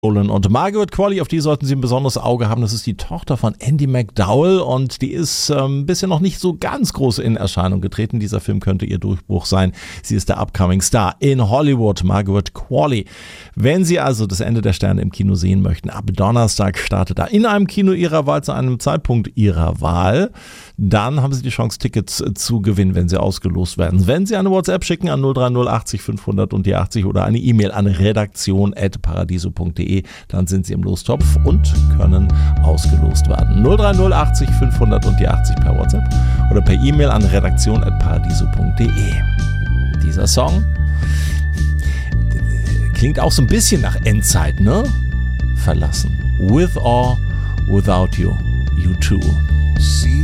Und Margaret Qualley, auf die sollten Sie ein besonderes Auge haben. Das ist die Tochter von Andie MacDowell und die ist bisher noch nicht so ganz groß in Erscheinung getreten. Dieser Film könnte ihr Durchbruch sein. Sie ist der upcoming Star in Hollywood, Margaret Qualley. Wenn Sie also das Ende der Sterne im Kino sehen möchten, ab Donnerstag startet da in einem Kino Ihrer Wahl zu einem Zeitpunkt Ihrer Wahl. Dann haben Sie die Chance, Tickets zu gewinnen, wenn Sie ausgelost werden. Wenn Sie eine WhatsApp schicken an 030 80 500 und die 80 oder eine E-Mail an redaktion@paradiso.de, dann sind Sie im Lostopf und können ausgelost werden. 030 80 500 und die 80 per WhatsApp oder per E-Mail an redaktion@paradiso.de. Dieser Song klingt auch so ein bisschen nach Endzeit, ne? Verlassen. With or without you, you too.